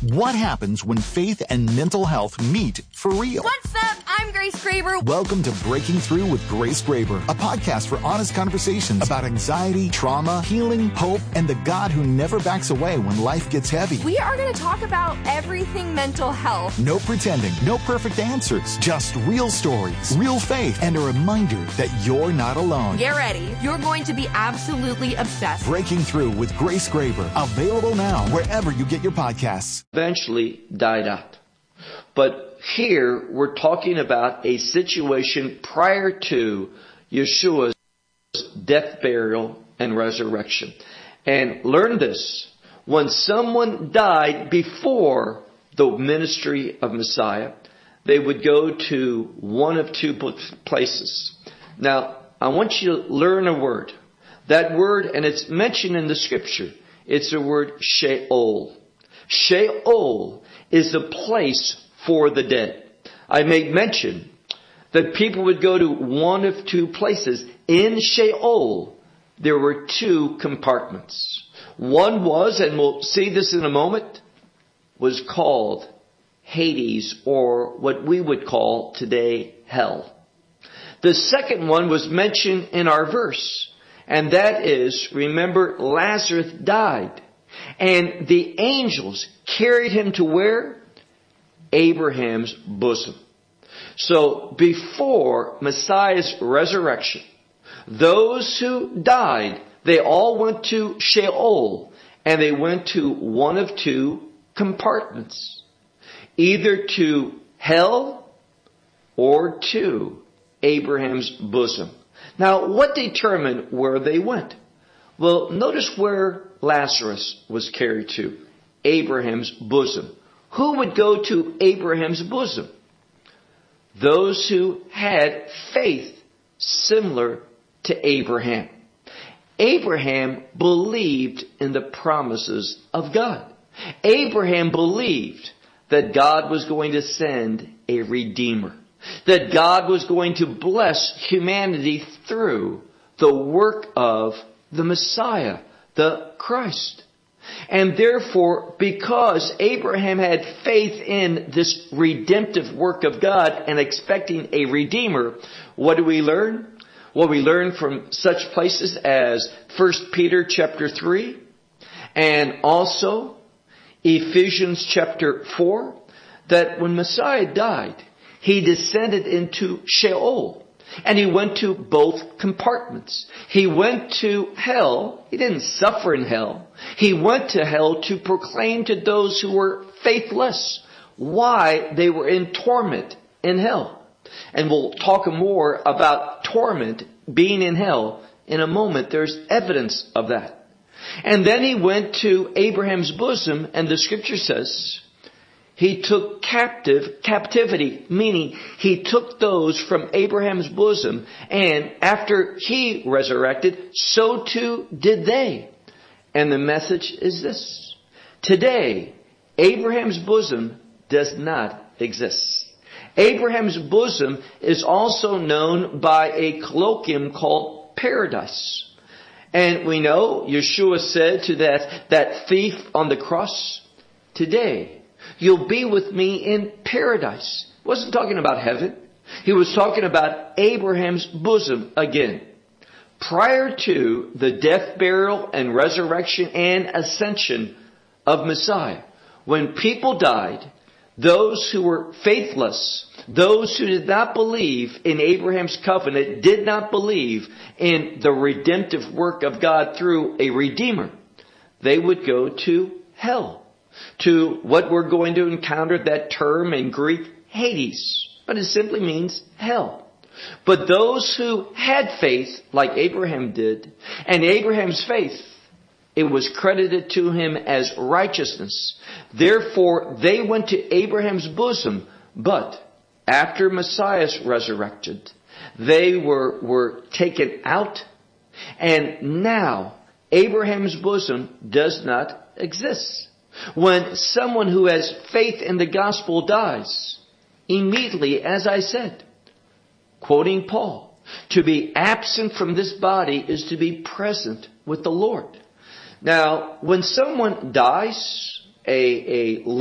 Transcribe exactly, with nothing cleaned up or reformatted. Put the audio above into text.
What happens when faith and mental health meet for real? What's up? I'm Grace Graber. Welcome to Breaking Through with Grace Graber, a podcast for honest conversations about anxiety, trauma, healing, hope, and the God who never backs away when life gets heavy. We are going to talk about everything mental health. No pretending, no perfect answers, just real stories, real faith, and a reminder that you're not alone. Get ready. You're going to be absolutely obsessed. Breaking Through with Grace Graber, available now wherever you get your podcasts. Eventually died out. But here we're talking about a situation prior to Yeshua's death, burial, and resurrection. And learn this. When someone died before the ministry of Messiah, they would go to one of two places. Now, I want you to learn a word. That word, and it's mentioned in the scripture, it's the word Sheol. Sheol is a place for the dead. I made mention that people would go to one of two places. In Sheol, there were two compartments. One was, and we'll see this in a moment, was called Hades, or what we would call today hell. The second one was mentioned in our verse, and that is, remember, Lazarus died. And the angels carried him to where? Abraham's bosom. So before Messiah's resurrection, those who died, they all went to Sheol, and they went to one of two compartments. Either to hell or to Abraham's bosom. Now, what determined where they went? Well, notice where Lazarus was carried to. Abraham's bosom. Who would go to Abraham's bosom? Those who had faith similar to Abraham. Abraham believed in the promises of God. Abraham believed that God was going to send a Redeemer. That God was going to bless humanity through the work of the Messiah, the Christ. And therefore, because Abraham had faith in this redemptive work of God and expecting a Redeemer, what do we learn? Well, we learn from such places as First Peter chapter three and also Ephesians chapter four, that when Messiah died, he descended into Sheol. And he went to both compartments. He went to hell. He didn't suffer in hell. He went to hell to proclaim to those who were faithless why they were in torment in hell. And we'll talk more about torment being in hell in a moment. There's evidence of that. And then he went to Abraham's bosom, and the scripture says he took captive, captivity, meaning he took those from Abraham's bosom, and after he resurrected, so too did they. And the message is this. Today, Abraham's bosom does not exist. Abraham's bosom is also known by a colloquium called paradise. And we know Yeshua said to that, that thief on the cross, today, you'll be with me in paradise. He wasn't talking about heaven. He was talking about Abraham's bosom again. Prior to the death, burial, and resurrection and ascension of Messiah, when people died, those who were faithless, those who did not believe in Abraham's covenant, did not believe in the redemptive work of God through a Redeemer, they would go to hell. To what we're going to encounter, that term in Greek, Hades. But it simply means hell. But those who had faith, like Abraham did, and Abraham's faith, it was credited to him as righteousness. Therefore, they went to Abraham's bosom. But after Messiah's resurrected, they were, were taken out. And now, Abraham's bosom does not exist. When someone who has faith in the gospel dies, immediately, as I said, quoting Paul, to be absent from this body is to be present with the Lord. Now, when someone dies, a, a